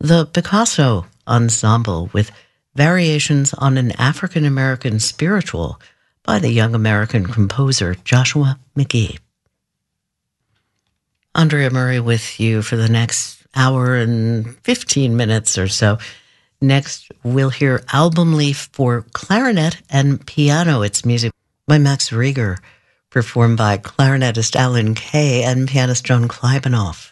The Picasso Ensemble with Variations on an African American Spiritual by the young American composer Joshua McGee. Andrea Murray with you for the next hour and 15 minutes or so. Next, we'll hear Album Leaf for clarinet and piano. It's music by Max Reger, performed by clarinetist Alan Kay and pianist Joan Klybanoff.